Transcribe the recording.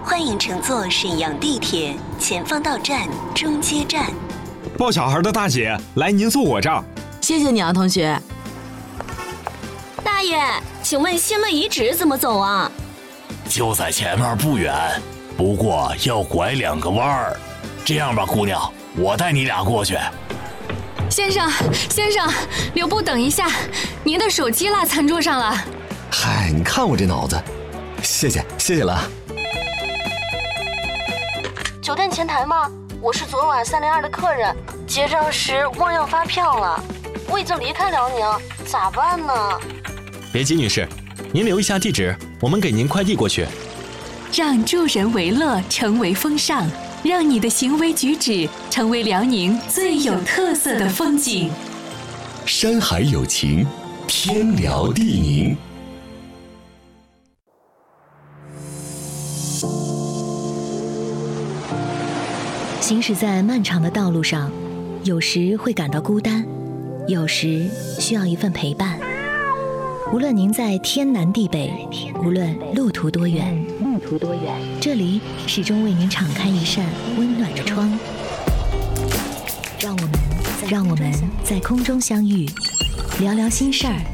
欢迎乘坐沈阳地铁前方到站中街站。 抱小孩的大姐，来，您坐我这儿。 谢谢你啊，同学。 大爷，请问新门遗址怎么走啊？ 就在前面不远，不过要拐2个弯儿。这样吧，姑娘，我带你俩过去。 先生，留步等一下，您的手机落餐桌上了。 嗨，你看我这脑子，谢谢了。 酒店前台吗？我是昨晚302的客人，结账时忘要发票了。我已经离开辽宁，咋办呢？ 别急，女士，您留一下地址，我们给您快递过去。 让助人为乐成为风尚，让你的行为举止成为辽宁最有特色的风景。 山海有情，天辽地宁。 行驶在漫长的道路上，有时会感到孤单，有时需要一份陪伴。无论您在天南地北，无论路途多远，这里始终为您敞开一扇温暖的窗。让我们在空中相遇，聊聊心事儿，